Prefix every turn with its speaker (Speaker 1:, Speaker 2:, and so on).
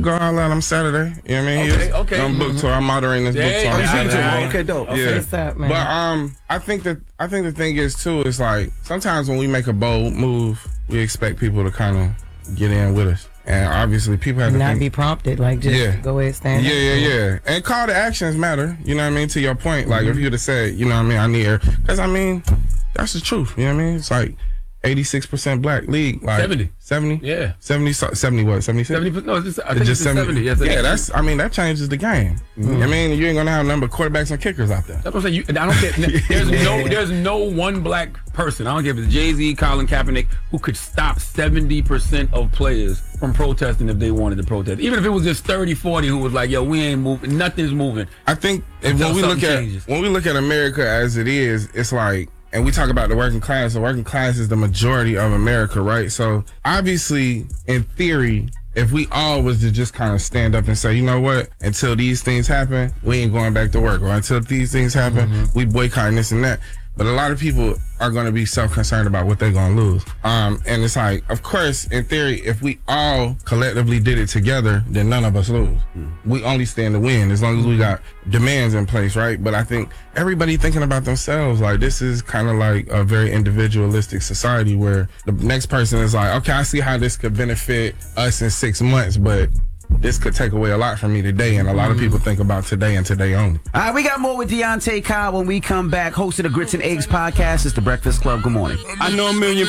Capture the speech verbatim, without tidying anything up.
Speaker 1: go holler at him Saturday. You know what I mean?
Speaker 2: Okay,
Speaker 1: He was
Speaker 2: okay.
Speaker 1: on book tour. I'm moderating this
Speaker 2: Yeah,
Speaker 1: book tour.
Speaker 2: yeah,
Speaker 1: on
Speaker 2: yeah,
Speaker 1: Saturday.
Speaker 2: yeah.
Speaker 3: Okay, dope.
Speaker 1: Yeah.
Speaker 4: What's up, man?
Speaker 1: But um, I think that I think the thing is too is like sometimes when we make a bold move, we expect people to kind of get in with us, and obviously people have to
Speaker 4: Not
Speaker 1: think,
Speaker 4: be prompted, like just
Speaker 1: Yeah.
Speaker 4: go ahead, stand
Speaker 1: yeah,
Speaker 4: up.
Speaker 1: yeah, yeah, and call to actions matter. You know what I mean? To your point, like
Speaker 2: Mm-hmm.
Speaker 1: if you'd have said, you know what I mean, I need her, because I mean, that's the truth. You know what I mean? It's like eighty-six percent black league, like
Speaker 2: seventy.
Speaker 1: seventy,
Speaker 2: Yeah.
Speaker 1: seventy, seventy what, seventy-six?
Speaker 2: seventy, no, it's just, I think
Speaker 1: It's
Speaker 2: it's
Speaker 1: just
Speaker 2: just seventy. Yes,
Speaker 1: yeah, that's. I mean, that changes the game. I mean, you ain't gonna have a number of quarterbacks and kickers out there.
Speaker 2: That's what I'm saying. You, I don't care. There's no, there's no one black person. I don't care if it's Jay-Z, Colin Kaepernick, who could stop seventy percent of players from protesting if they wanted to protest. Even if it was just thirty, forty who was like, yo, we ain't moving, nothing's moving.
Speaker 1: I think if
Speaker 2: Until
Speaker 1: when we look
Speaker 2: something
Speaker 1: at
Speaker 2: changes.
Speaker 1: when we look at America as it is, it's like, and we talk about the working class. The working class is the majority of America, right? So obviously, in theory, if we all was to just kind of stand up and say, you know what, until these things happen, we ain't going back to work, or until these things happen,
Speaker 2: Mm-hmm.
Speaker 1: we boycotting this and that. But a lot of people are going to be self-concerned about what they're going to lose. Um, and it's like, of course, in theory, if we all collectively did it together, then none of us lose. We only stand to win as long as we got demands in place, right? But I think everybody thinking about themselves, like this is kind of like a very individualistic society where the next person is like, okay, I see how this could benefit us in six months, but this could take away a lot from me today. And a lot of people think about today and today only.
Speaker 3: All right, we got more with Deontay Kyle when we come back. Host of the Grits and Eggs podcast. It's the Breakfast Club. Good morning.
Speaker 1: I know a million